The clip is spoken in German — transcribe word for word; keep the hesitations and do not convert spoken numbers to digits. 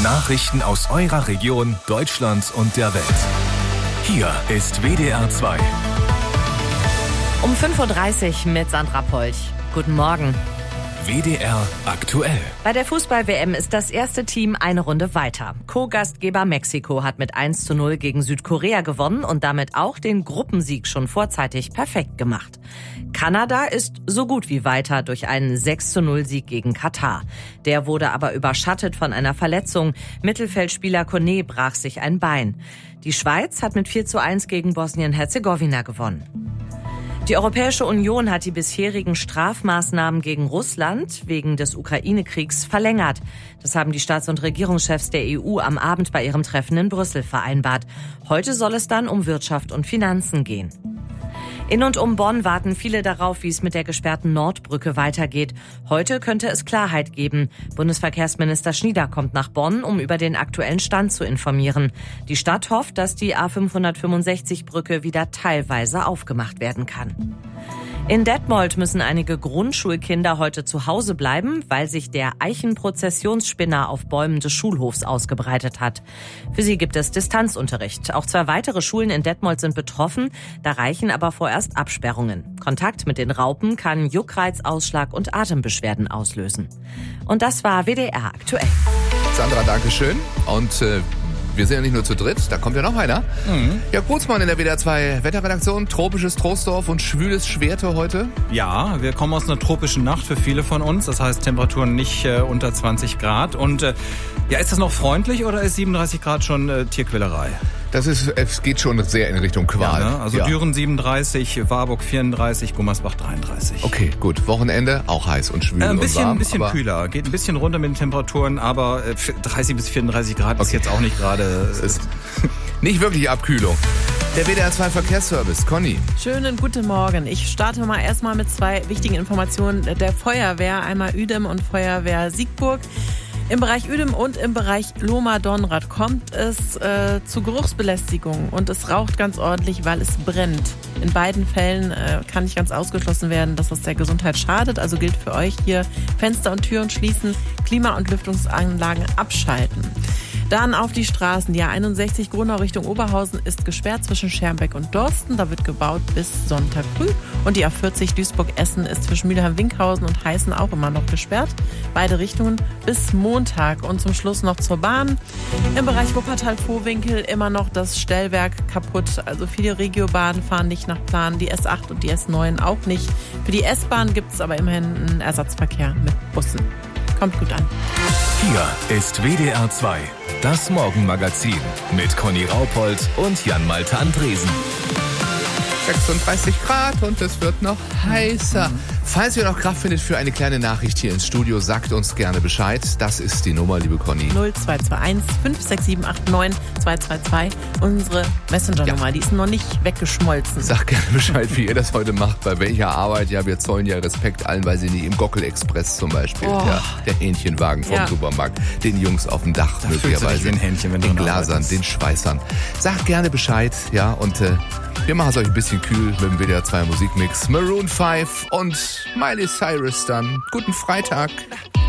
Nachrichten aus eurer Region, Deutschland und der Welt. Hier ist W D R zwei. Um fünf Uhr dreißig mit Sandra Polch. Guten Morgen. W D R aktuell. Bei der Fußball-W M ist das erste Team eine Runde weiter. Co-Gastgeber Mexiko hat mit eins zu null gegen Südkorea gewonnen und damit auch den Gruppensieg schon vorzeitig perfekt gemacht. Kanada ist so gut wie weiter durch einen sechs zu null Sieg gegen Katar. Der wurde aber überschattet von einer Verletzung. Mittelfeldspieler Kone brach sich ein Bein. Die Schweiz hat mit vier zu eins gegen Bosnien-Herzegowina gewonnen. Die Europäische Union hat die bisherigen Strafmaßnahmen gegen Russland wegen des Ukraine-Kriegs verlängert. Das haben die Staats- und Regierungschefs der E U am Abend bei ihrem Treffen in Brüssel vereinbart. Heute soll es dann um Wirtschaft und Finanzen gehen. In und um Bonn warten viele darauf, wie es mit der gesperrten Nordbrücke weitergeht. Heute könnte es Klarheit geben. Bundesverkehrsminister Schnieder kommt nach Bonn, um über den aktuellen Stand zu informieren. Die Stadt hofft, dass die A fünfhundertfünfundsechzig Brücke wieder teilweise aufgemacht werden kann. In Detmold müssen einige Grundschulkinder heute zu Hause bleiben, weil sich der Eichenprozessionsspinner auf Bäumen des Schulhofs ausgebreitet hat. Für sie gibt es Distanzunterricht. Auch zwei weitere Schulen in Detmold sind betroffen, da reichen aber vorerst Absperrungen. Kontakt mit den Raupen kann Juckreiz, Ausschlag und Atembeschwerden auslösen. Und das war W D R aktuell. Sandra, danke schön. Und äh, wir sind ja nicht nur zu dritt, da kommt ja noch einer. Mhm. Ja, Gutzmann in der W D R zwei Wetterredaktion, tropisches Troisdorf und schwüles Schwerte heute. Ja, wir kommen aus einer tropischen Nacht für viele von uns, das heißt Temperaturen nicht äh, unter zwanzig Grad. Und äh, ja, ist das noch freundlich oder ist siebenunddreißig Grad schon äh, Tierquälerei? Das ist, es geht schon sehr in Richtung Qual. Ja, ne? Also ja. Düren siebenunddreißig, Warburg vierunddreißig, Gummersbach dreiunddreißig. Okay, gut. Wochenende auch heiß und schwül äh, ein bisschen, und warm. Ein bisschen kühler, geht ein bisschen runter mit den Temperaturen, aber äh, dreißig bis vierunddreißig Grad okay. Ist jetzt auch nicht gerade... Äh, ist nicht wirklich Abkühlung. Der W D R zwei Verkehrsservice, Conny. Schönen guten Morgen. Ich starte mal erstmal mit zwei wichtigen Informationen der Feuerwehr. Einmal Uedem und Feuerwehr Siegburg. Im Bereich Uedem und im Bereich Lohmar-Donnrad kommt es äh, zu Geruchsbelästigung und es raucht ganz ordentlich, weil es brennt. In beiden Fällen äh, kann nicht ganz ausgeschlossen werden, dass das der Gesundheit schadet. Also gilt für euch hier Fenster und Türen schließen, Klima- und Lüftungsanlagen abschalten. Dann auf die Straßen. Die A einundsechzig Gronau Richtung Oberhausen ist gesperrt zwischen Schermbeck und Dorsten. Da wird gebaut bis Sonntag früh. Und die A vierzig Duisburg-Essen ist zwischen Mülheim-Winkhausen und Heißen auch immer noch gesperrt. Beide Richtungen bis Montag. Und zum Schluss noch zur Bahn. Im Bereich Wuppertal-Vohwinkel immer noch das Stellwerk kaputt. Also viele Regiobahnen fahren nicht nach Plan. Die S acht und die S neun auch nicht. Für die S-Bahn gibt es aber immerhin einen Ersatzverkehr mit Bussen. Kommt gut an. Hier ist W D R zwei, das Morgenmagazin mit Conny Raupold und Jan-Malte Andresen. sechsunddreißig Grad und es wird noch heißer. Falls ihr noch Kraft findet für eine kleine Nachricht hier ins Studio, sagt uns gerne Bescheid. Das ist die Nummer, liebe Conny. null zwei zwei eins fünf sechs sieben acht neun zwei zwei zwei. Unsere Messenger-Nummer, ja. Die ist noch nicht weggeschmolzen. Sagt gerne Bescheid, wie ihr das heute macht, bei welcher Arbeit. Ja, wir zollen ja Respekt allen, weil sie nicht im Gockel-Express zum Beispiel, oh. ja, der Hähnchenwagen vom ja. Supermarkt, den Jungs auf dem Dach da möglicherweise, den Hähnchen, wenn den Glasern, den Schweißern. Sagt gerne Bescheid, ja, und äh, wir machen es euch ein bisschen kühl mit dem W D R zwei Musikmix. Maroon fünf und Miley Cyrus dann. Guten Freitag.